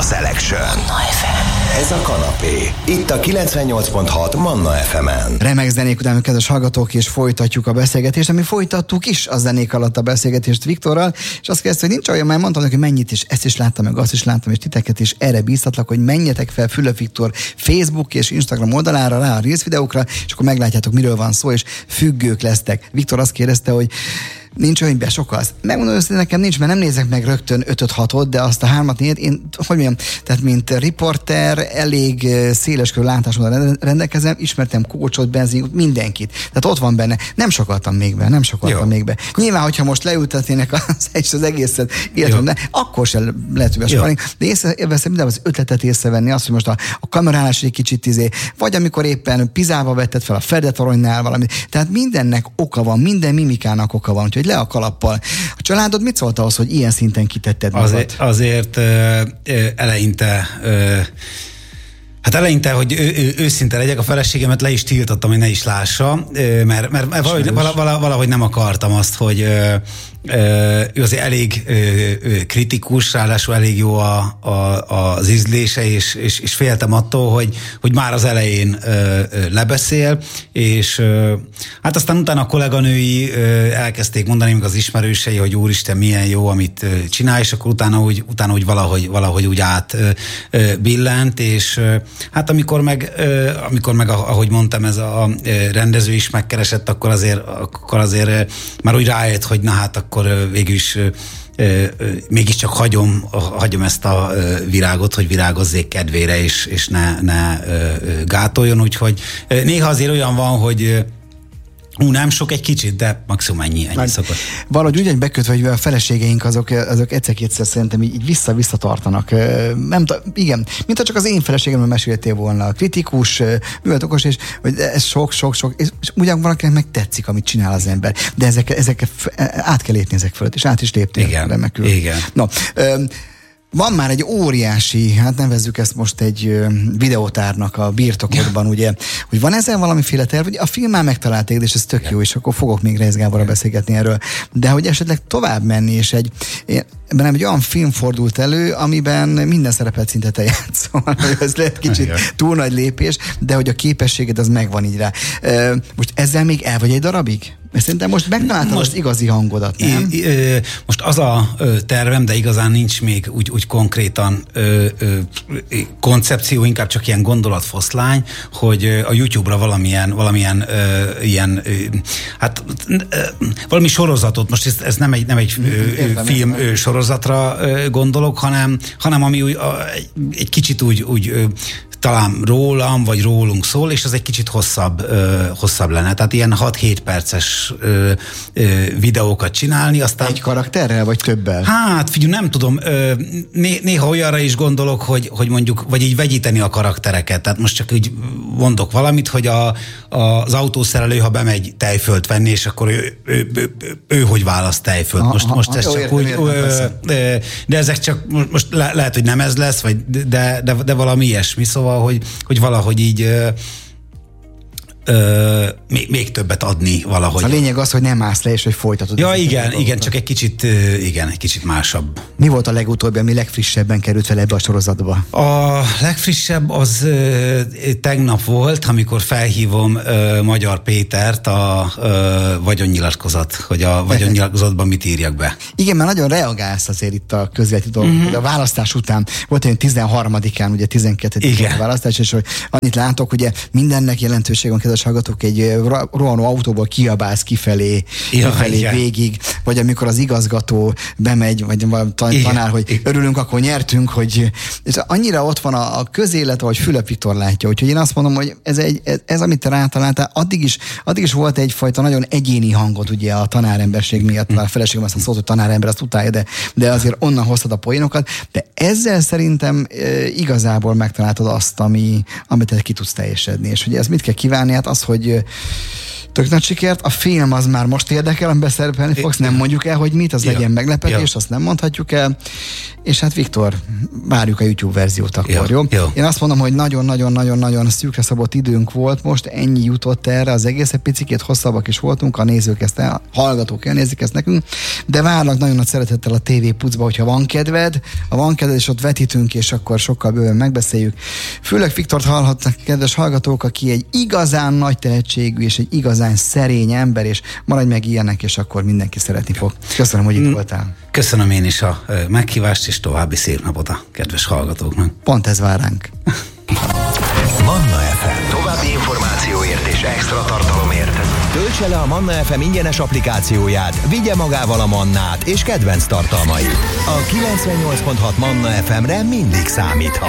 Selection. Manna FM. Ez a kanapé. Itt a 98.6 Manna FM-en. Remek zenék után, kedves hallgatók, és folytatjuk a beszélgetést, ami folytattuk is a zenék alatt a beszélgetést Viktorral, és azt kérdezte, hogy nincs olyan, már mondtam neki, hogy mennyit is, ezt is láttam, meg azt is láttam, és titeket is erre bíztatlak, hogy menjetek fel Fülöp Viktor Facebook és Instagram oldalára, rá a Reels videókra, és akkor meglátjátok, miről van szó, és függők lesztek. Viktor azt kérdezte, hogy nincs olyan, hogy besokalsz. Megmondom őszintén, nekem nincs, mert nem nézek meg rögtön 5-6-ot, de azt a 3-at nézd, én, hogy mondjam, tehát mint riporter elég széleskörű látásmódon rendelkezem, ismertem coachot, benzinkot, mindenkit. Tehát ott van benne. Nem sokaltam még be. Nyilván, hogyha most leültetnének az egészet életemben, akkor sem lehet, hogy besokalni, de észreveszem minden az ötletet észrevenni, azt, hogy most a kamerálás egy kicsit vagy amikor éppen pizába vetted fel a Ferdetoronnál valami. Tehát mindennek oka van, minden mimikának oka van, úgyhogy le a kalappal. A családod mit szólt ahhoz, hogy ilyen szinten kitetted magad? Azért eleinte, hogy őszinte legyek, a feleségemet le is tiltottam, hogy ne is lássa, mert valahogy nem akartam azt, hogy ő azért elég kritikus, ráadásul elég jó az ízlése, és féltem attól, hogy már az elején lebeszél, és hát aztán utána a kolléganői elkezdték mondani, még az ismerősei, hogy úristen, milyen jó, amit csinál, és akkor utána úgy valahogy úgy átbillent, és hát amikor meg ahogy mondtam, ez a rendező is megkeresett, akkor azért már úgy rájött, hogy na hát akkor végül is mégiscsak hagyom ezt a virágot, hogy virágozzék kedvére, és ne gátoljon, úgyhogy néha azért olyan van, hogy nem sok, egy kicsit, de maximum ennyi szokott. Valahogy úgy, hogy bekötve, hogy a feleségeink azok egyszer-kétszer szerintem így vissza tartanak. Nem igen, mint csak az én feleségemről meséltél volna. Kritikus, műveltokos, és hogy ez sok, és ugyan valakinek meg tetszik, amit csinál az ember. De ezek át kell lépni ezek fölött, és át is léptél. Igen, remekül. Igen. No, van már egy óriási, hát nevezzük ezt most egy videótárnak a birtokodban, ugye, hogy van ezzel valamiféle terv, hogy a film már megtalálték, és ez tök jó, és akkor fogok még Reisz Gáborral beszélgetni erről, de hogy esetleg tovább menni, és ebben egy olyan film fordult elő, amiben minden szerepet szinte te játszol, ez lehet kicsit túl nagy lépés, de hogy a képességed az megvan így rá. Most ezzel még el vagy egy darabig? Mert szerintem most megtaláltad az igazi hangodat, nem? Most az a tervem, de igazán nincs még úgy konkrétan koncepció, inkább csak ilyen gondolatfoszlány, hogy a YouTube-ra valamilyen ilyen, hát valami sorozatot, most ez nem egy film sorozatra gondolok, hanem ami egy kicsit úgy talán rólam, vagy rólunk szól, és az egy kicsit hosszabb lenne. Tehát ilyen 6-7 perces videókat csinálni, aztán... Egy karakterrel, vagy többel? Hát, figyelj, nem tudom, néha olyanra is gondolok, hogy mondjuk, vagy így vegyíteni a karaktereket. Tehát most csak úgy mondok valamit, hogy az autószerelő, ha bemegy tejfölt venni, és akkor ő hogy választ tejfölt. Most ez csak úgy... De ezek csak, most lehet, hogy nem ez lesz, vagy de valami ilyesmi, szóval, hogy valahogy így még többet adni valahogy. A lényeg az, hogy nem állsz le, és hogy folytatod. Ja, igen, csak egy kicsit másabb. Mi volt a legutóbbi, ami legfrissebben került fel ebbe a sorozatba? A legfrissebb az tegnap volt, amikor felhívom Magyar Pétert a vagyonnyilatkozat, hogy a vagyonnyilatkozatban mit írjak be. Igen, mert nagyon reagálsz azért itt a közvetítő dolgok. A választás után volt egy 13-án, ugye 12-én választás, és hogy annyit látok, ugye mindennek jelentőség van, kedves hallgatók, egy rohanó autóból kiabálsz kifelé végig, vagy amikor az igazgató bemegy, vagy tanár, hogy örülünk, akkor nyertünk, hogy és annyira ott van a közélet, ahogy Fülöp Viktor látja, úgyhogy én azt mondom, hogy ez amit te rátaláltál, addig is volt egyfajta nagyon egyéni hangot, ugye a tanáremberség miatt, a feleségem azt szólt, hogy tanárember, azt utálja, de azért onnan hoztad a poénokat, de ezzel szerintem igazából megtaláltad azt, amit te ki tudsz teljesedni, és hogy ez mit kell kívánni, hát az, hogy tök nagy sikert. A film az már most érdekel, amiben szerepelni fogsz, nem mondjuk el, hogy mit, az legyen meglepetés, azt nem mondhatjuk el. És hát Viktor, várjuk a YouTube verziót akkor, jó? Én azt mondom, hogy nagyon-nagyon-nagyon-nagyon szűkre szabott időnk volt most, ennyi jutott erre, az egész, egy picikét hosszabbak is voltunk, a nézők ezt, a hallgatók elnézik ezt nekünk, de várlak nagyon nagy szeretettel a TV Pucba, hogyha van kedved, és ott vetítünk, és akkor sokkal bőven megbeszéljük. Főleg Viktort hallhatnak, kedves hallgatók, aki egy igazán nagy tehetségű, és egy igazán szerény ember, és maradj meg ilyenek, és akkor mindenki szeretni fog. Köszönöm, hogy itt voltál. Köszönöm én is a meghívást, és további szép napot a kedves hallgatóknak. Pont ez vár ránk. Manna FM. További információért és extra tartalomért töltse le a Manna FM ingyenes applikációját, vigye magával a Mannát és kedvenc tartalmait. A 98.6 Manna FM-re mindig számíthat.